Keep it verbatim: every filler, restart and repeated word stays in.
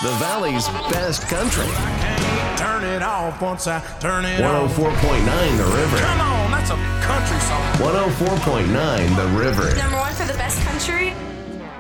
the Valley's best country. I can't turn it off once I turn it one oh four point nine The River. Come on, that's a country song. one oh four point nine The River. Number one for the best country.